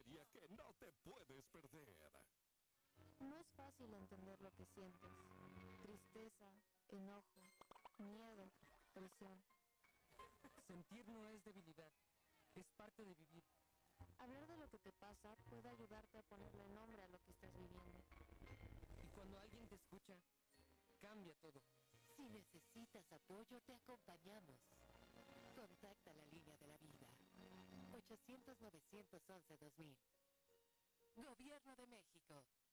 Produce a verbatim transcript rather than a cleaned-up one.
historia que no te puedes perder. No es fácil entender lo que sientes. Tristeza, enojo, miedo, presión. Sentir no es debilidad, es parte de vivir. Hablar de lo que te pasa puede ayudarte a ponerle nombre a lo que estás viviendo. Y cuando alguien te escucha, cambia todo. Si necesitas apoyo, te acompañamos. Contacta la línea de la vida. ochocientos, novecientos once, dos mil. Gobierno de México.